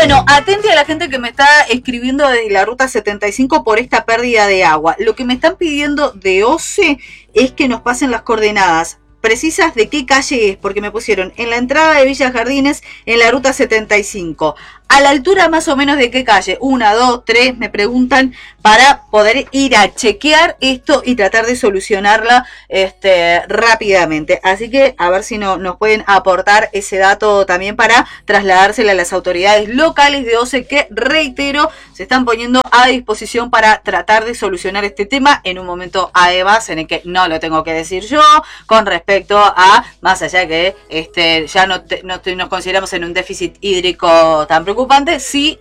Bueno, atente a la gente que me está escribiendo desde la ruta 75 por esta pérdida de agua. Lo que me están pidiendo de OCE es que nos pasen las coordenadas precisas de qué calle es, porque me pusieron en la entrada de Villa Jardines en la ruta 75. A la altura más o menos de qué calle, 1, 2, 3, me preguntan, para poder ir a chequear esto y tratar de solucionarla rápidamente. Así que a ver si nos pueden aportar ese dato también para trasladársela a las autoridades locales de OCE, que reitero, se están poniendo a disposición para tratar de solucionar este tema en un momento además en el que no lo tengo que decir yo, con respecto a, más allá que ya no nos consideramos en un déficit hídrico tan preocupante, sí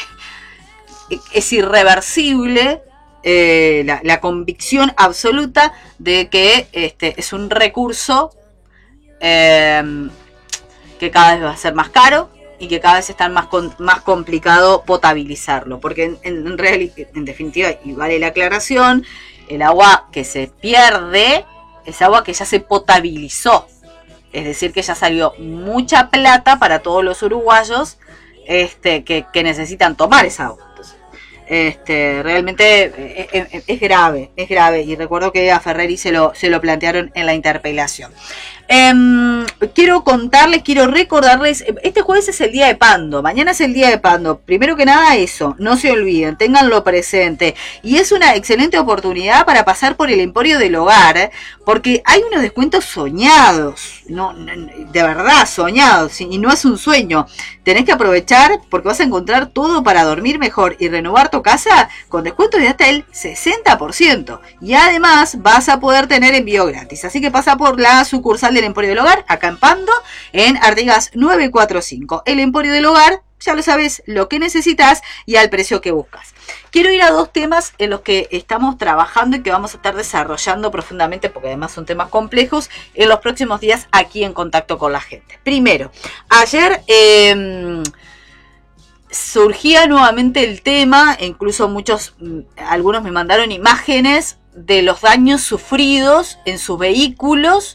es irreversible la convicción absoluta de que es un recurso que cada vez va a ser más caro y que cada vez está más complicado potabilizarlo, porque en definitiva, y vale la aclaración, el agua que se pierde es agua que ya se potabilizó, es decir, que ya salió mucha plata para todos los uruguayos que necesitan tomar esa agua. Entonces, realmente es grave, y recuerdo que a Ferreri se lo plantearon en la interpelación. Quiero recordarles, este jueves es el día de Pando, mañana es el día de Pando. Primero que nada eso, no se olviden, ténganlo presente. Y es una excelente oportunidad para pasar por el Emporio del Hogar, porque hay unos descuentos soñados, de verdad soñados, y no es un sueño. Tenés que aprovechar porque vas a encontrar todo para dormir mejor y renovar tu casa con descuentos de hasta el 60%. Y además vas a poder tener envío gratis. Así que pasa por la sucursal del Emporio del Hogar, acá en Pando, en Artigas 945. El Emporio del Hogar, ya lo sabes, lo que necesitas y al precio que buscas. Quiero ir a dos temas en los que estamos trabajando y que vamos a estar desarrollando profundamente, porque además son temas complejos, en los próximos días aquí en Contacto con la Gente. Primero, ayer surgía nuevamente el tema, e incluso algunos me mandaron imágenes de los daños sufridos en sus vehículos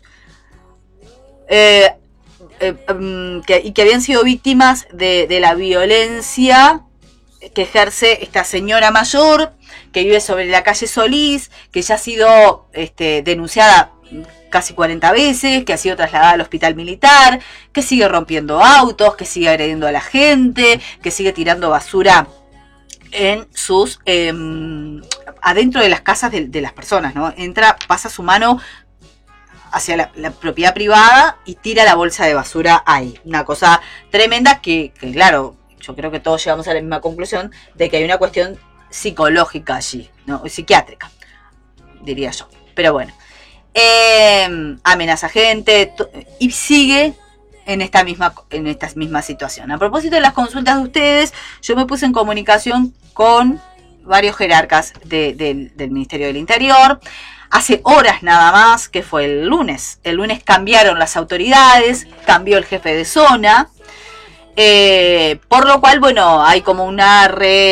y que habían sido víctimas de la violencia que ejerce esta señora mayor que vive sobre la calle Solís, que ya ha sido denunciada casi 40 veces, que ha sido trasladada al hospital militar, que sigue rompiendo autos, que sigue agrediendo a la gente, que sigue tirando basura en sus adentro de las casas de las personas, ¿no? Pasa su mano hacia la propiedad privada y tira la bolsa de basura ahí. Una cosa tremenda que claro, yo creo que todos llegamos a la misma conclusión de que hay una cuestión psicológica allí, ¿no? Psiquiátrica, diría yo. Pero bueno, amenaza gente y sigue en esta misma situación. A propósito de las consultas de ustedes, yo me puse en comunicación con varios jerarcas del Ministerio del Interior. Hace horas nada más, que fue el lunes. El lunes cambiaron las autoridades, cambió el jefe de zona, por lo cual, bueno, hay como una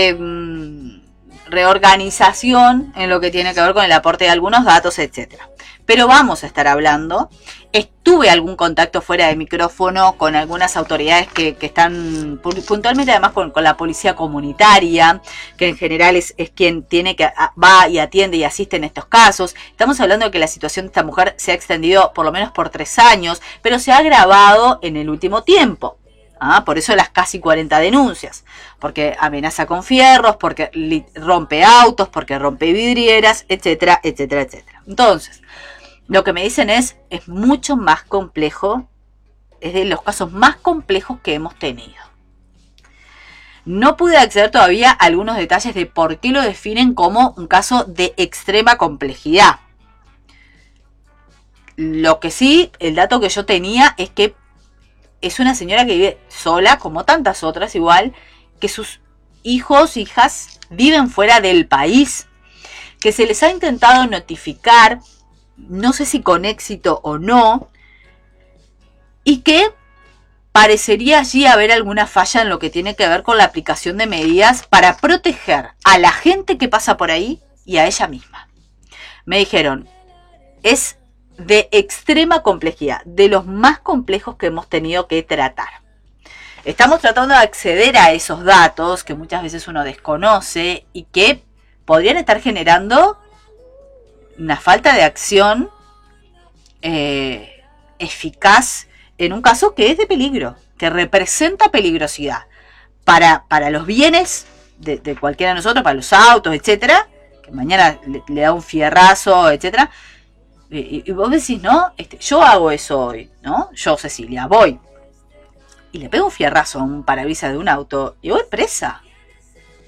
reorganización en lo que tiene que ver con el aporte de algunos datos, etcétera. Pero vamos a estar hablando. Tuve algún contacto fuera de micrófono con algunas autoridades que están puntualmente además con la policía comunitaria, que en general es quien va y atiende y asiste en estos casos. Estamos hablando de que la situación de esta mujer se ha extendido por lo menos por 3 años, pero se ha agravado en el último tiempo. Por eso las casi 40 denuncias, porque amenaza con fierros, porque rompe autos, porque rompe vidrieras, etcétera, etcétera, etcétera. Entonces, lo que me dicen es mucho más complejo, es de los casos más complejos que hemos tenido. No pude acceder todavía a algunos detalles de por qué lo definen como un caso de extrema complejidad. Lo que sí, el dato que yo tenía es que es una señora que vive sola, como tantas otras igual, que sus hijos, hijas viven fuera del país, que se les ha intentado notificar, no sé si con éxito o no, y que parecería allí haber alguna falla en lo que tiene que ver con la aplicación de medidas para proteger a la gente que pasa por ahí y a ella misma. Me dijeron, es de extrema complejidad, de los más complejos que hemos tenido que tratar. estamos tratando de acceder a esos datos que muchas veces uno desconoce y que podrían estar generando una falta de acción eficaz en un caso que es de peligro, que representa peligrosidad para los bienes de cualquiera de nosotros, para los autos, etcétera, que mañana le da un fierrazo, etcétera. Y vos decís, ¿no? Yo hago eso hoy, ¿no? Yo, Cecilia, voy y le pego un fierrazo a un parabrisas de un auto y voy presa.